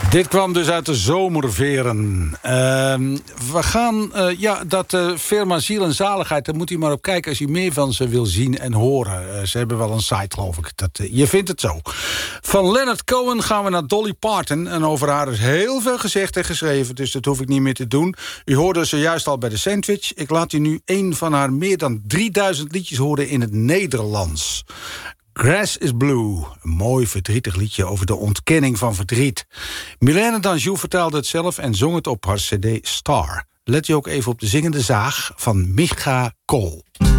Dit kwam dus uit de zomerveren. We gaan, dat firma Ziel en Zaligheid, daar moet u maar op kijken als u meer van ze wil zien en horen. Ze hebben wel een site, geloof ik. Je vindt het zo. Van Leonard Cohen gaan we naar Dolly Parton. En over haar is heel veel gezegd en geschreven, dus dat hoef ik niet meer te doen. U hoorde ze juist al bij de Sandwich. Ik laat u nu een van haar meer dan 3000 liedjes horen in het Nederlands. Grass is Blue, een mooi verdrietig liedje over de ontkenning van verdriet. Mylène Danjou vertelde het zelf en zong het op haar cd Star. Let u ook even op de zingende zaag van Micha Kool.